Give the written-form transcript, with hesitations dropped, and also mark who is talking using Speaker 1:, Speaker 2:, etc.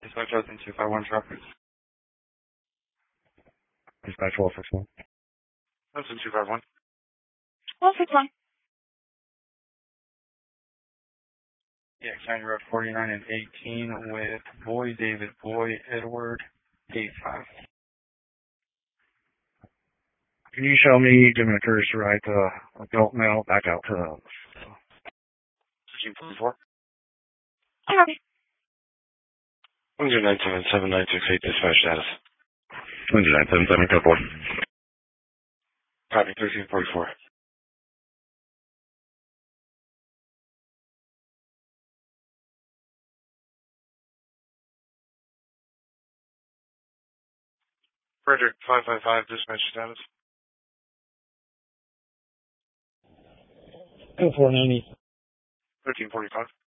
Speaker 1: Dispatch 251 traffic.
Speaker 2: Dispatch 1261.
Speaker 1: 251.
Speaker 3: 1261.
Speaker 1: Yeah, County Road 49 and 18 with Boy David Boy Edward 85.
Speaker 2: Can you show me giving a courtesy ride to adult male back out to
Speaker 1: 1644.
Speaker 3: Okay.
Speaker 1: 10977 dispatch status.
Speaker 2: 10977, code 4.
Speaker 1: Copy 1344. Frederick 555 dispatch status.
Speaker 2: Code 490.
Speaker 1: 1345.